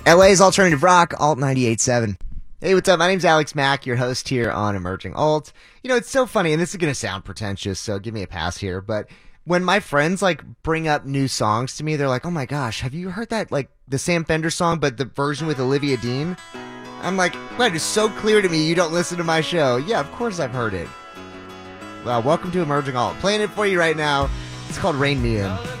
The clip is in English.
LA's Alternative Rock, Alt 98.7. Hey, what's up? My name's Alex Mack, your host here on Emerging Alt. You know, it's so funny, and this is going to sound pretentious, so give me a pass here, but when my friends, bring up new songs to me, they're like, oh my gosh, have you heard that, the Sam Fender song, but the version with Olivia Dean? I'm like, what, it's so clear to me you don't listen to my show. Yeah, of course I've heard it. Well, welcome to Emerging Alt. Playing it for you right now. It's called Rain Me In.